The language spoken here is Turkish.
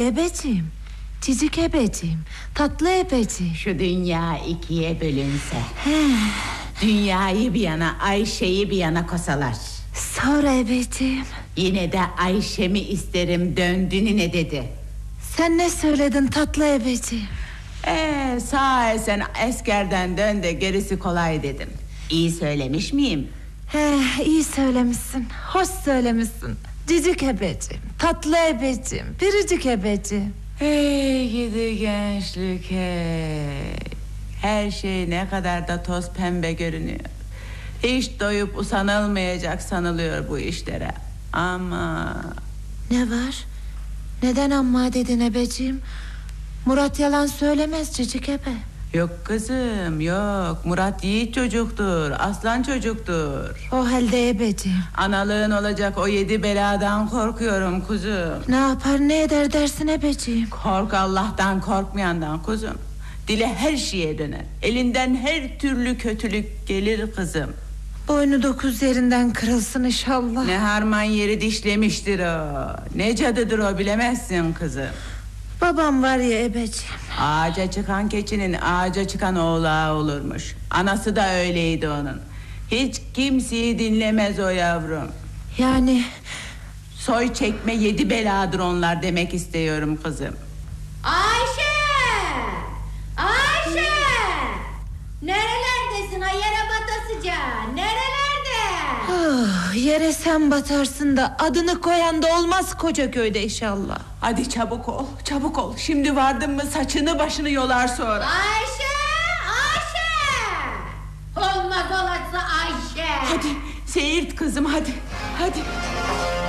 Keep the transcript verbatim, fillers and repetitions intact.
ebeciğim. Cicik ebeciğim. Tatlı ebeciğim. Şu dünya ikiye bölünse, dünyayı bir yana, Ayşe'yi bir yana kosalar, sonra ebeciğim. yine de Ayşe'mi isterim döndüğünü ne dedi? Sen ne söyledin tatlı ebeciğim? Ee, sağ sen askerden dön de gerisi kolay dedim. İyi söylemiş miyim? He, iyi söylemişsin. Hoş söylemişsin. Cicik ebeciğim. Tatlı ebeciğim. Biricik ebeciğim. Hey gidi gençlik hey. Her şey ne kadar da toz pembe görünüyor. Hiç doyup usanılmayacak sanılıyor bu işlere. Ama... Ne var? Neden amma dedin ebeciğim? Murat yalan söylemez Cicik ebe. Yok kızım yok. Murat yiğit çocuktur, aslan çocuktur. O halde ebeciğim. Analığın olacak o yedi beladan korkuyorum kuzum. Ne yapar ne eder dersin ebeciğim? Kork Allah'tan, korkmayandan kuzum. Dile her şeye döner. Elinden her türlü kötülük gelir kızım. Boynu dokuz yerinden kırılsın inşallah. Ne harman yeri dişlemiştir o. Ne cadıdır o bilemezsin kızım. Babam var ya ebeciğim. Ağaca çıkan keçinin ağaca çıkan oğlağı olurmuş. Anası da öyleydi onun. Hiç kimseyi dinlemez o yavrum. Yani... Soy çekme yedi beladır onlar demek istiyorum kızım. Ayşe! Ayşe! Nerelerdesin ha, yere batasıca? Nerelerde? Oh, yere sen batarsın da adını koyan da olmaz koca köyde inşallah. Hadi çabuk ol, çabuk ol. Şimdi vardın mı saçını başını yolar sonra. Ayşe! Ayşe! Olmaz olası Ayşe! Hadi seyirt kızım hadi. Hadi.